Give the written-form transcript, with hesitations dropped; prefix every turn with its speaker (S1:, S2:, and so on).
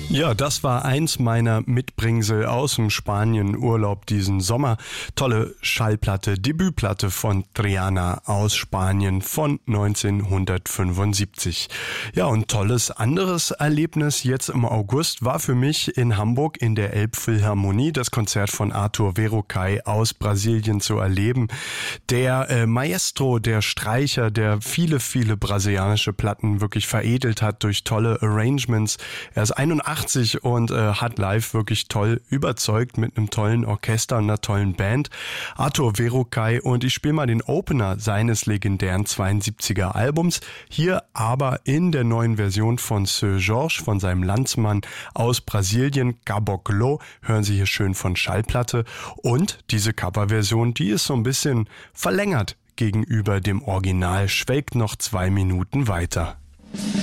S1: Ja, das war eins meiner Mitbringsel aus dem Spanien-Urlaub diesen Sommer. Tolle Schallplatte, Debütplatte von Triana aus Spanien von 1975. Ja, und tolles anderes Erlebnis jetzt im August war für mich in Hamburg in der Elbphilharmonie das Konzert von Arthur Verocai aus Brasilien zu erleben. Der Maestro, der Streicher, der viele, viele brasilianische Platten wirklich veredelt hat durch tolle Arrangements. Er ist 81 und hat live wirklich toll überzeugt mit einem tollen Orchester und einer tollen Band. Arthur Verocai, und ich spiele mal den Opener seines legendären 72er Albums. Hier aber in der neuen Version von Seu Jorge, von seinem Landsmann aus Brasilien, Caboclo. Hören Sie hier schön von Schallplatte. Und diese Coverversion, die ist so ein bisschen verlängert gegenüber dem Original, schwelgt noch 2 Minuten weiter.